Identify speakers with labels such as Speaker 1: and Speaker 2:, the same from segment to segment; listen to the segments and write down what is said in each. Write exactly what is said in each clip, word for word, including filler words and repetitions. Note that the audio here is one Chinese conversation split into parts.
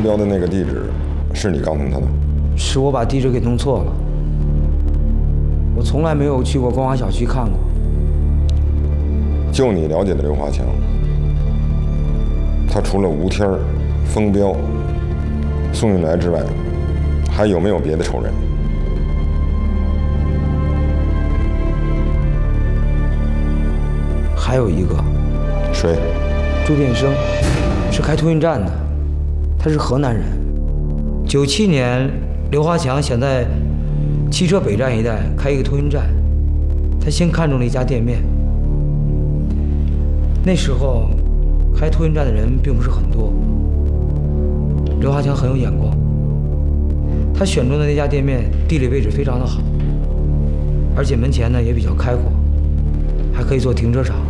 Speaker 1: 标的那个地址，是你告诉他的？
Speaker 2: 是我把地址给弄错了。我从来没有去过光华小区看过。
Speaker 1: 就你了解的刘华强，他除了吴天、封彪、宋运来之外，还有没有别的仇人？
Speaker 2: 还有一个。
Speaker 1: 谁？
Speaker 2: 朱变生，是开托运站的，他是河南人。九七年，刘华强想在汽车北站一带开一个托运站，他先看中了一家店面。那时候，开托运站的人并不是很多。刘华强很有眼光，他选中的那家店面地理位置非常的好，而且门前呢也比较开阔，还可以做停车场。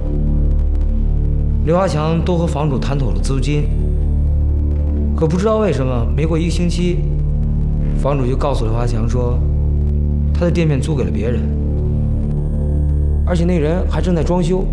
Speaker 2: 刘华强都和房主谈妥了租金，可不知道为什么，没过一个星期，房主就告诉刘华强说，他的店面租给了别人，而且那人还正在装修。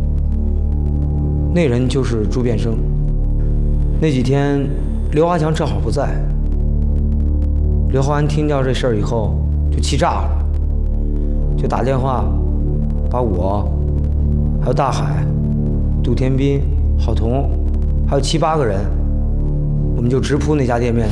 Speaker 2: 那人就是朱变生。那几天，刘华强正好不在。刘华安听到这事儿以后，就气炸了，就打电话把我，还有大海、杜天斌、郝彤，还有七八个人，我们就直扑那家店面。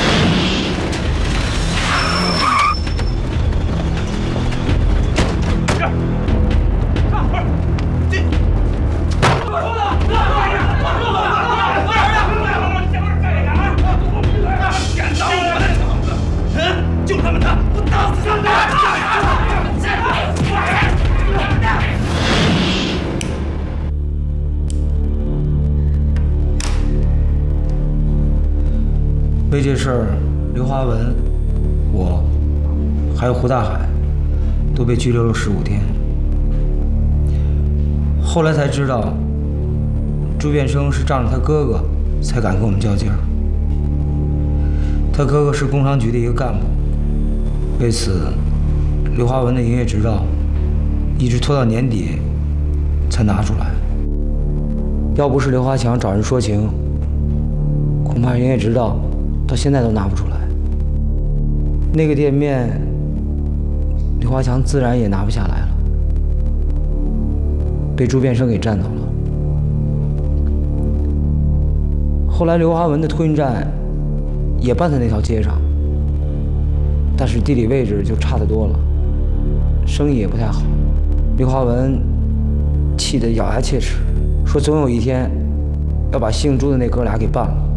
Speaker 2: 为这事儿，刘华文、我，还有胡大海，都被拘留了十五天。后来才知道，朱变生是仗着他哥哥才敢跟我们较劲儿。他哥哥是工商局的一个干部，为此，刘华文的营业执照一直拖到年底才拿出来。要不是刘华强找人说情，恐怕营业执照到现在都拿不出来。那个店面，刘华强自然也拿不下来了，被朱变生给占走了。后来刘华文的托运站也办在那条街上，但是地理位置就差得多了，生意也不太好。刘华文气得咬牙切齿，说总有一天要把姓朱的那哥俩给办了。